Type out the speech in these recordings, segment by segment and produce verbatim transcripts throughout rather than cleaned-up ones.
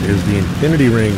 is the Infinity Ring.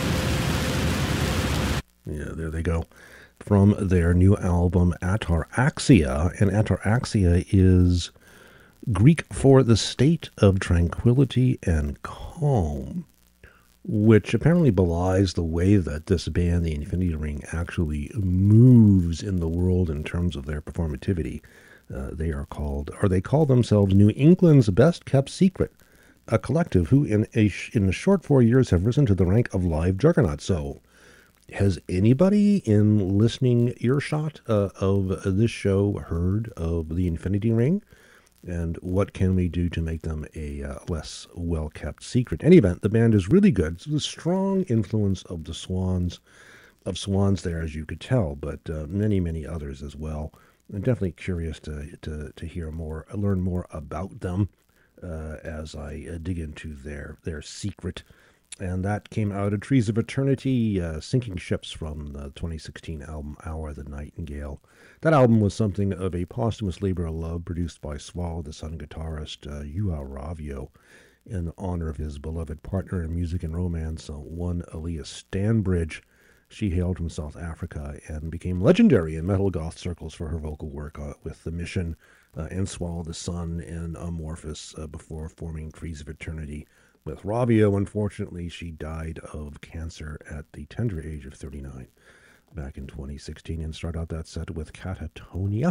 Yeah, there they go. From their new album, Ataraxia. And Ataraxia is Greek for the state of tranquility and calm, which apparently belies the way that this band, the Infinity Ring, actually moves in the world in terms of their performativity. Uh, they are called, or they call themselves New England's Best Kept Secret, a collective who in a in the short four years have risen to the rank of live juggernaut. So, has anybody in listening earshot uh, of this show heard of the Infinity Ring? And what can we do to make them a uh, less well-kept secret? In any event, the band is really good. It's the strong influence of the Swans, of Swans there, as you could tell, but uh, many, many others as well. I'm definitely curious to to, to hear more, learn more about them uh, as I uh, dig into their their secret. And that came out of Trees of Eternity, uh, Sinking Ships from the twenty sixteen album Hour of the Nightingale. That album was something of a posthumous labor of love produced by Swallow the Sun guitarist uh, Juha Ravio in honor of his beloved partner in music and romance, uh, one Elias Stanbridge. She hailed from South Africa and became legendary in metal goth circles for her vocal work uh, with The Mission uh, and Swallow the Sun and Amorphous uh, before forming Trees of Eternity. With Ravio, unfortunately, she died of cancer at the tender age of thirty-nine back in twenty sixteen, and start out that set with Catatonia.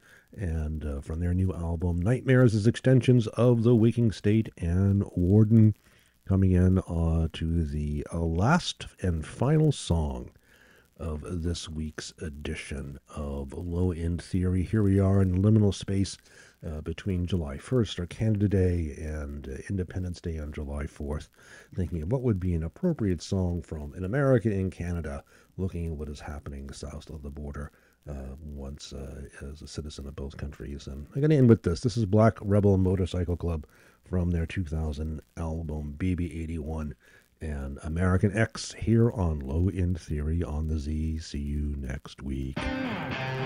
And uh, from their new album, Nightmares is extensions of The Waking State and Warden, coming in uh, to the uh, last and final song of this week's edition of Low End Theory. Here we are in liminal space uh, between July first, or Canada Day, and uh, Independence Day on July fourth, thinking of what would be an appropriate song from an American in Canada, looking at what is happening south of the border uh, once uh, as a citizen of both countries. And I'm going to end with this. This is Black Rebel Motorcycle Club from their two thousand album, B B eighty-one. And American X here on Low End Theory on the Z. See you next week.